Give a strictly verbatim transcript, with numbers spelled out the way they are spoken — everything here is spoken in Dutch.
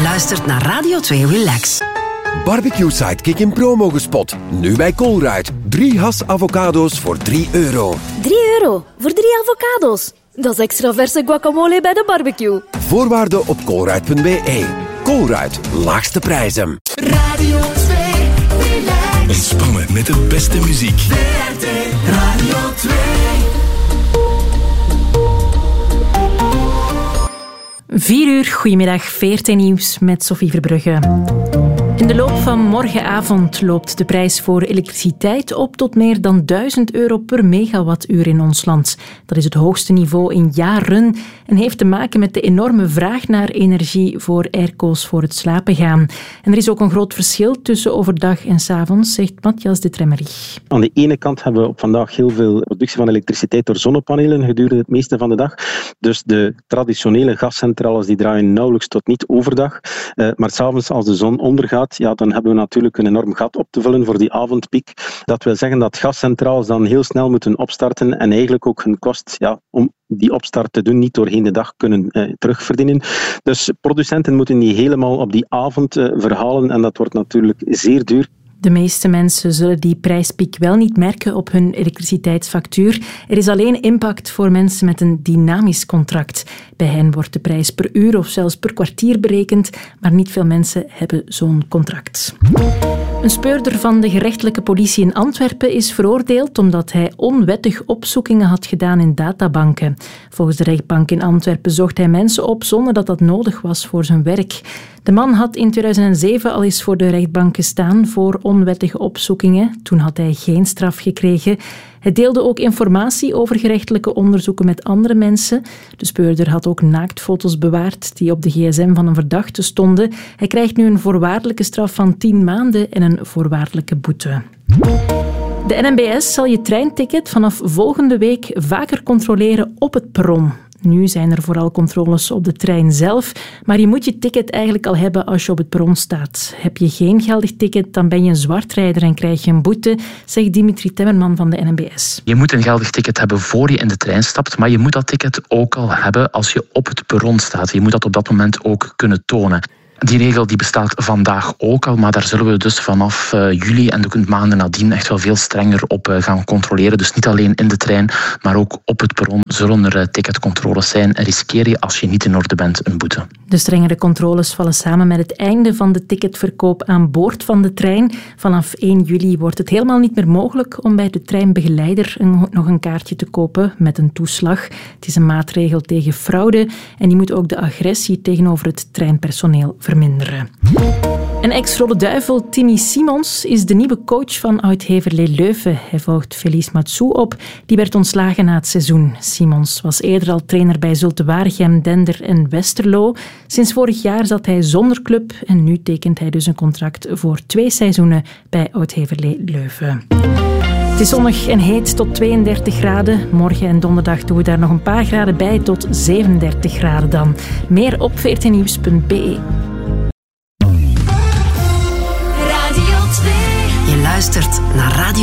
luistert naar Radio twee Relax. Barbecue Sidekick in promo gespot. Nu bij Colruyt. Drie has avocado's voor drie euro. drie euro voor drie avocado's. Dat is extra verse guacamole bij de barbecue. Voorwaarden op colruyt punt b e. Colruyt, laagste prijzen. Radio twee Relax. Ontspannen met de beste muziek. V R T Radio twee. Vier uur, goedemiddag, V R T Nieuws met Sophie Verbrugge. In de loop van morgenavond loopt de prijs voor elektriciteit op tot meer dan duizend euro per megawattuur in ons land. Dat is het hoogste niveau in jaren en heeft te maken met de enorme vraag naar energie voor airco's voor het slapen gaan. En er is ook een groot verschil tussen overdag en 's avonds, zegt Matthias de Tremmerich. Aan de ene kant hebben we op vandaag heel veel productie van elektriciteit door zonnepanelen gedurende het meeste van de dag. Dus de traditionele gascentrales die draaien nauwelijks tot niet overdag. Uh, maar 's avonds als de zon ondergaat, ja, dan hebben we natuurlijk een enorm gat op te vullen voor die avondpiek. Dat wil zeggen dat gascentrales dan heel snel moeten opstarten en eigenlijk ook hun kost ja, om die opstart te doen niet doorheen de dag kunnen uh, terugverdienen. Dus producenten moeten die helemaal op die avond uh, verhalen en dat wordt natuurlijk zeer duur. De meeste mensen zullen die prijspiek wel niet merken op hun elektriciteitsfactuur. Er is alleen impact voor mensen met een dynamisch contract. Bij hen wordt de prijs per uur of zelfs per kwartier berekend, maar niet veel mensen hebben zo'n contract. Een speurder van de gerechtelijke politie in Antwerpen is veroordeeld omdat hij onwettig opzoekingen had gedaan in databanken. Volgens de rechtbank in Antwerpen zocht hij mensen op zonder dat dat nodig was voor zijn werk. De man had in tweeduizend zeven al eens voor de rechtbank gestaan voor onwettige opzoekingen. Toen had hij geen straf gekregen. Hij deelde ook informatie over gerechtelijke onderzoeken met andere mensen. De speurder had ook naaktfoto's bewaard die op de gsm van een verdachte stonden. Hij krijgt nu een voorwaardelijke straf van tien maanden en een voorwaardelijke boete. De N M B S zal je treinticket vanaf volgende week vaker controleren op het perron. Nu zijn er vooral controles op de trein zelf, maar je moet je ticket eigenlijk al hebben als je op het perron staat. Heb je geen geldig ticket, dan ben je een zwartrijder en krijg je een boete, zegt Dimitri Temmerman van de N M B S. Je moet een geldig ticket hebben voor je in de trein stapt, maar je moet dat ticket ook al hebben als je op het perron staat. Je moet dat op dat moment ook kunnen tonen. Die regel die bestaat vandaag ook al, maar daar zullen we dus vanaf uh, juli en de maanden nadien echt wel veel strenger op uh, gaan controleren. Dus niet alleen in de trein, maar ook op het perron zullen er uh, ticketcontroles zijn. En riskeer je, als je niet in orde bent, een boete. De strengere controles vallen samen met het einde van de ticketverkoop aan boord van de trein. Vanaf één juli wordt het helemaal niet meer mogelijk om bij de treinbegeleider een, nog een kaartje te kopen met een toeslag. Het is een maatregel tegen fraude en die moet ook de agressie tegenover het treinpersoneel verminderen. En ex-Rode Duivel Timmy Simons is de nieuwe coach van Oud-Heverlee Leuven. Hij volgt Felice Matsou op. Die werd ontslagen na het seizoen. Simons was eerder al trainer bij Zulte Waregem, Dender en Westerlo. Sinds vorig jaar zat hij zonder club en nu tekent hij dus een contract voor twee seizoenen bij Oud-Heverlee Leuven. Het is zonnig en heet tot tweeëndertig graden. Morgen en donderdag doen we daar nog een paar graden bij tot zevenendertig graden dan. Meer op v r t nieuws punt b e. Je luistert naar Radio